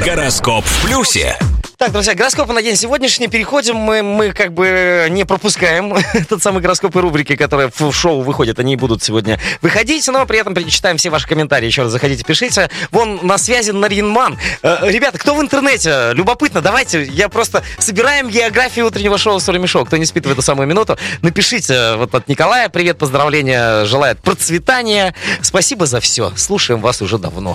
Гороскоп в плюсе. Так, друзья, гороскопы на день сегодняшний. Переходим, мы как бы не пропускаем тот самый гороскоп и рубрики, которые в шоу выходят. Они будут сегодня выходить, но при этом перечитаем все ваши комментарии. Еще раз заходите, пишите. Вон на связи Нарьинман. Ребята, кто в интернете? Любопытно, давайте. Я просто собираем географию утреннего шоу «Соли Шоу». Кто не спит в эту самую минуту, напишите. Вот от Николая привет, поздравления, желает процветания. Спасибо за все. Слушаем вас уже давно.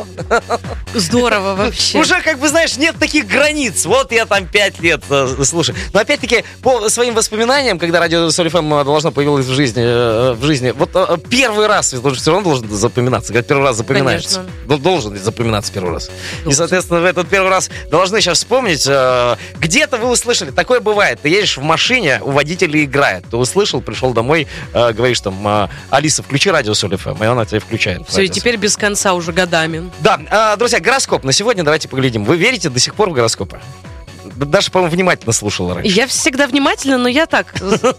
Здорово вообще. Уже, как бы, знаешь, нет таких границ. Вот я там 5 лет слушаю. Но опять-таки, по своим воспоминаниям, когда радио Соль ФМ должно появилось в жизни, вот первый раз, он же все равно должен запоминаться. Когда первый раз запоминается. Должен запоминаться первый раз. И, соответственно, в этот первый раз должны сейчас вспомнить. Где-то вы услышали, такое бывает. Ты едешь в машине, у водителя играет. Ты услышал, пришел домой, говоришь там: Алиса, включи радио Соль ФМ. И она тебе включает. Все, и теперь без конца уже годами. Да, друзья, гороскоп на сегодня давайте поглядим. Вы верите до сих пор в гороскопы? Даша, по-моему, внимательно слушала раньше. Я всегда внимательна, но я так,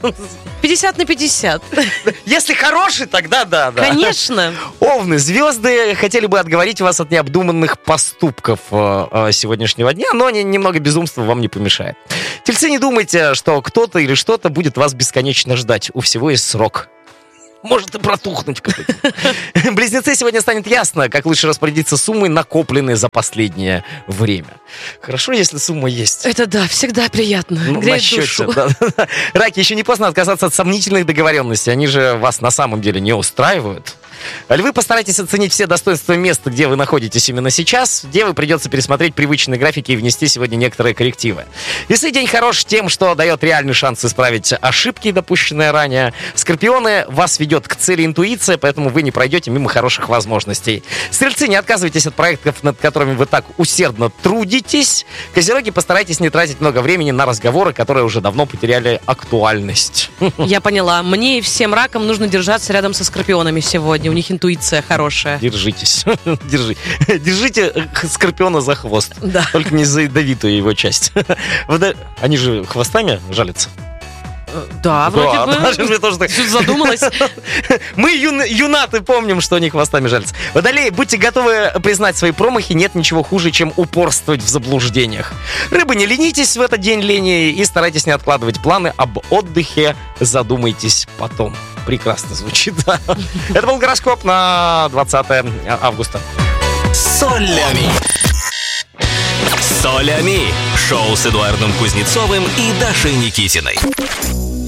50 на 50. Если хороший, тогда да. Конечно. Овны, звезды хотели бы отговорить вас от необдуманных поступков сегодняшнего дня, но немного безумства вам не помешает. Тельцы, не думайте, что кто-то или что-то будет вас бесконечно ждать. У всего есть срок. Может и протухнуть какой-то. Близнецы, сегодня станет ясно, как лучше распорядиться суммой, накопленной за последнее время. Хорошо, если сумма есть. Это да, всегда приятно. Греет душу. Да. Раки, еще не поздно отказаться от сомнительных договоренностей. Они же вас на самом деле не устраивают. Львы, постарайтесь оценить все достоинства места, где вы находитесь именно сейчас. Девы, придется пересмотреть привычные графики и внести сегодня некоторые коррективы. Весы, день хорош тем, что дает реальный шанс исправить ошибки, допущенные ранее. Скорпионы, вас ведет к цели интуиция, поэтому вы не пройдете мимо хороших возможностей. Стрельцы, не отказывайтесь от проектов, над которыми вы так усердно трудитесь. Козероги, постарайтесь не тратить много времени на разговоры, которые уже давно потеряли актуальность. Я поняла. Мне и всем ракам нужно держаться рядом со скорпионами сегодня. У них интуиция хорошая. Держитесь. Держите скорпиона за хвост. Да. Только не за ядовитую его часть. Они же хвостами жалятся. Да, вроде бы. Я тоже так задумалась. Мы, юнаты, помним, что они хвостами жалятся. Водолеи, будьте готовы признать свои промахи. Нет ничего хуже, чем упорствовать в заблуждениях. Рыбы, не ленитесь в этот день лени и старайтесь не откладывать планы об отдыхе. Задумайтесь потом. Прекрасно звучит. Это был гороскоп на 20 августа. Солями. Солями. Шоу с Эдуардом Кузнецовым и Дашей Никитиной.